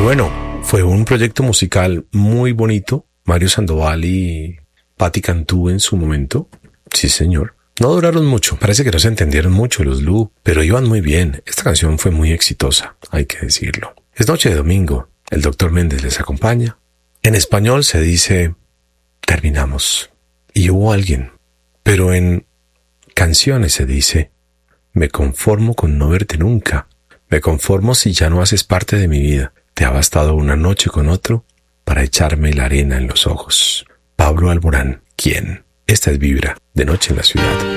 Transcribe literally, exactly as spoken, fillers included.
bueno, fue un proyecto musical muy bonito. Mario Sandoval y Patti Cantú en su momento. Sí, señor. No duraron mucho, parece que no se entendieron mucho los Lu, pero iban muy bien. Esta canción fue muy exitosa, hay que decirlo. Es noche de domingo, el doctor Méndez les acompaña. En español se dice, terminamos. Y hubo alguien, pero en canciones se dice, me conformo con no verte nunca. Me conformo si ya no haces parte de mi vida. Te ha bastado una noche con otro para echarme la arena en los ojos. Pablo Alborán, ¿quién? Esta es Vibra, de noche en la ciudad.